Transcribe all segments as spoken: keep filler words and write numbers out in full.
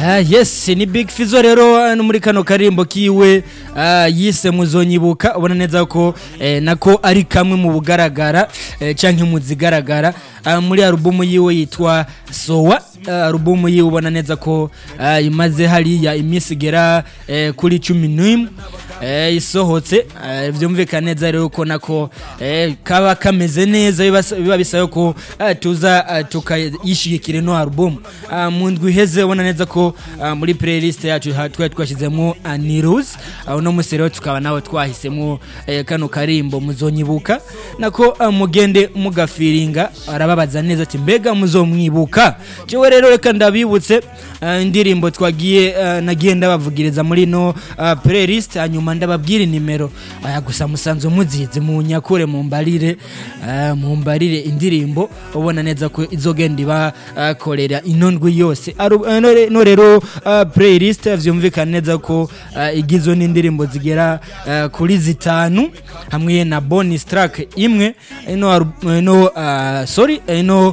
Ah yes ni Big Fizzo rero no muri kano karimbo kiwe uh, yise muzonyibuka ubona neza ko eh, nako ari kamwe mu bugaragara eh, canke mu zigaragara uh, muri album yiwe yitwa Sowa uh, album yiwe ubona neza ko uh, imaze hariya imisigera eh, kuri cumi n'imwe eh, isohotse uh, vyumvikana neza rero ko nako eh, kaba kameze neza biba bisayo ko uh, tuza uh, tukayishigikira no album uh, mu ndwi heze ubona neza ko Uh, muri playlist yacu twari twashizemo Aniruz aho no musero tukaba nawe twahisemo eh, kano karimbo muzonyibuka nako uh, mugende mugafiringa arababaza neza ati mbega muzomwibuka jewe rero reka ndabibutse uh, indirimbo twagiye uh, nagenda bavugiriza muri no uh, playlist hanyuma ndababwira nimero uh, gusa musanzo muzize mu nyakure mu mbarire uh, mu mbarire indirimbo ubona neza ko izogenda iba uh, korera inondwi yose Aru, uh, no rero uh, playlist vyumvikana neza ko uh, igizwe n'indirimbo zigera uh, kuri zitanu hamwe na bonus track imwe ino ino uh, sorry ino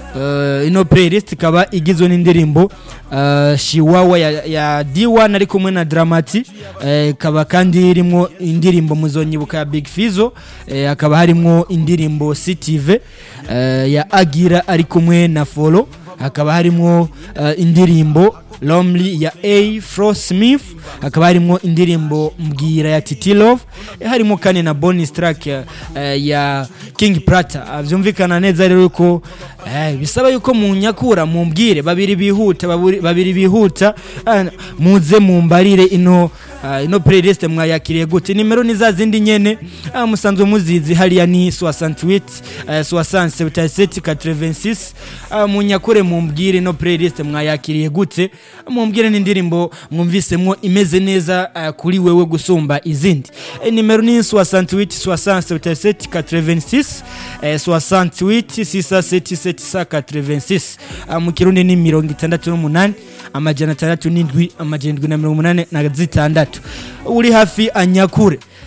uh, ino playlist kaba igizwe n'indirimbo uh, Shiwawa ya, ya D one ari kumwe na Dramati uh, kaba kandi irimo indirimbo muzonyibuka ya Big Fizzo uh, akaba harimo indirimbo C T V uh, ya Agira ari kumwe na Follow hakaba harimo uh, indirimbo Lonely ya A Fro Smith hakaba harimo indirimbo Mbwira ya Titi Love harimo kane na bonus track ya, uh, ya King Prata vyumvikana neza rero ko eh bisaba yuko mu nyakura mu mbwire babiri bihuta babiri bihuta uh, muze mu mbarire ino Uh, ino playlist mwayakiriye gute nimero ni za zindi nyene uh, musanzwe muzizi hariya ni soixante-huit uh, soixante-sept quatre-vingt-six uh, munyakure mumbwire ino playlist mwayakiriye gute mumbwire n'indirimbo mwumvisemwo imeze neza uh, kuri wewe gusumba izindi e, nimero ni soixante-huit soixante-sept quatre-vingt-six uh, soixante-huit six cent soixante-sept quatre-vingt-six uh, mu kirundi ni mirongo itandatu n'umunani amajana atandatu n'indwi amajana indwi na mirongo umunani na zitandatu uri hafi anyakure